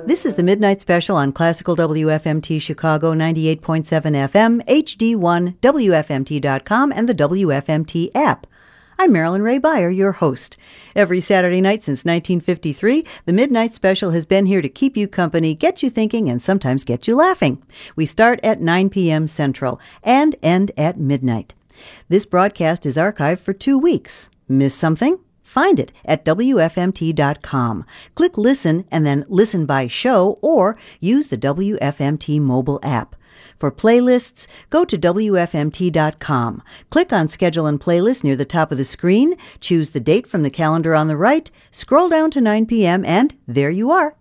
This is the Midnight Special on Classical WFMT Chicago 98.7 FM, HD1, WFMT.com, and the WFMT app. I'm Marilyn Ray Beyer, your host. Every Saturday night since 1953, the Midnight Special has been here to keep you company, get you thinking, and sometimes get you laughing. We start at 9 p.m. Central and end at midnight. This broadcast is archived for 2 weeks. Miss something? Find it at WFMT.com. Click Listen and then Listen by Show or use the WFMT mobile app. For playlists, go to WFMT.com. Click on Schedule and Playlist near the top of the screen, choose the date from the calendar on the right, scroll down to 9 p.m., and there you are.